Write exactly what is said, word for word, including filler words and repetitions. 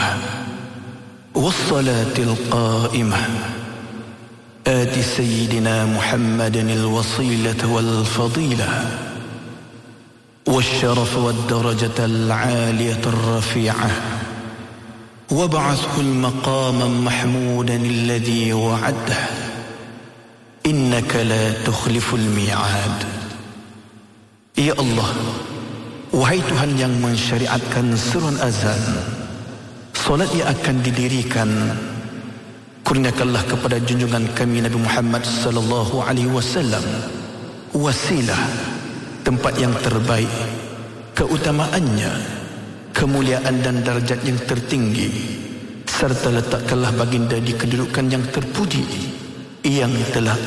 الدائمة والصلاة القائمة آت سيدنا محمد الوصيلة والفضيلة والشرف والدرجة العالية الرفيعة وابعثه المقاما محمودا الذي وعده إنك لا تخلف الميعاد. Ya Allah, wahai Tuhan yang mensyariatkan seruan azan, solat yang akan didirikan, kurniakanlah kepada junjungan kami Nabi Muhammad sallallahu alaihi wasallam wasilah, tempat yang terbaik, keutamaannya, kemuliaan dan darjat yang tertinggi, serta letakkanlah baginda di kedudukan yang terpuji yang telah